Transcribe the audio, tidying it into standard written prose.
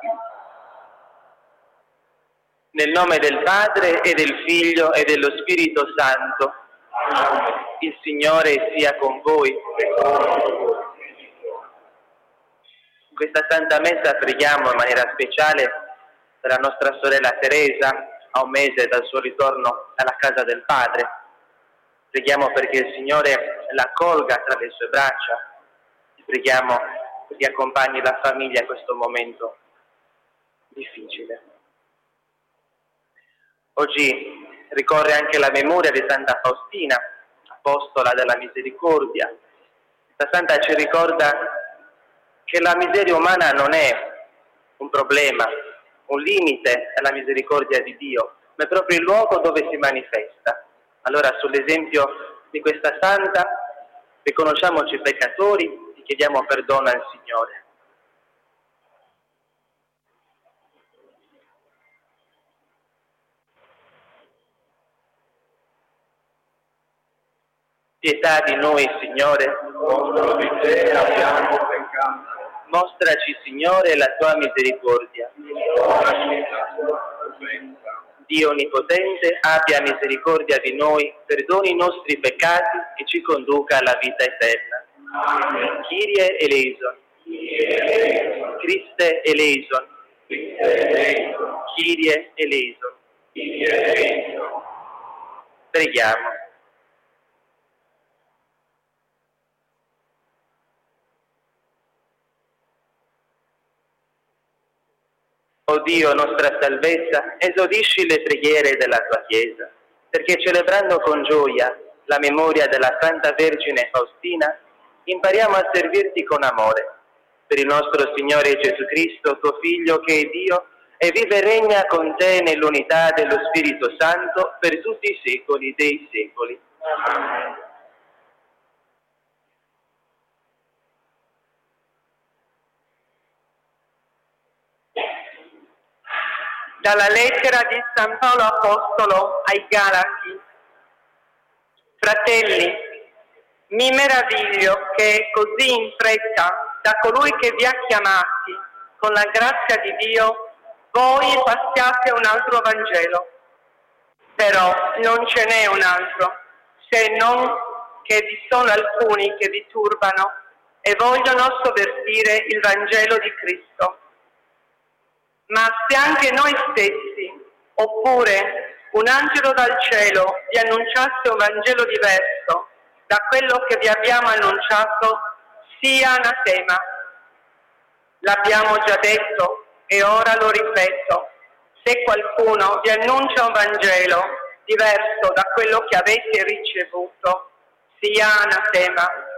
Nel nome del Padre e del Figlio e dello Spirito Santo. Il Signore sia con voi. In questa Santa Messa preghiamo in maniera speciale per la nostra sorella Teresa, a un mese dal suo ritorno alla casa del Padre. Preghiamo perché il Signore la accolga tra le sue braccia. Preghiamo perché accompagni la famiglia in questo momento difficile. Oggi ricorre anche la memoria di Santa Faustina, apostola della misericordia. Questa santa ci ricorda che la miseria umana non è un problema, un limite alla misericordia di Dio, ma è proprio il luogo dove si manifesta. Allora, sull'esempio di questa santa, riconosciamoci peccatori e chiediamo perdono al Signore. Pietà di noi, Signore. Contro di te abbiamo peccato. Mostraci, Signore, la tua misericordia. Dio Onnipotente, abbia misericordia di noi, perdoni i nostri peccati e ci conduca alla vita eterna. Amen. Kyrie eleison. Christe eleison. Kyrie eleison. Preghiamo. O Dio, nostra salvezza, esaudisci le preghiere della tua Chiesa, perché celebrando con gioia la memoria della Santa Vergine Faustina, impariamo a servirti con amore. Per il nostro Signore Gesù Cristo, tuo Figlio, che è Dio, e vive e regna con te nell'unità dello Spirito Santo per tutti i secoli dei secoli. Amen. Dalla lettera di San Paolo Apostolo ai Galati. Fratelli, mi meraviglio che così in fretta da colui che vi ha chiamati con la grazia di Dio voi passiate un altro Vangelo. Però non ce n'è un altro, se non che vi sono alcuni che vi turbano e vogliono sovvertire il Vangelo di Cristo. Ma se anche noi stessi, oppure un angelo dal cielo, vi annunciasse un Vangelo diverso da quello che vi abbiamo annunciato, sia anatema. L'abbiamo già detto e ora lo ripeto: se qualcuno vi annuncia un Vangelo diverso da quello che avete ricevuto, sia anatema.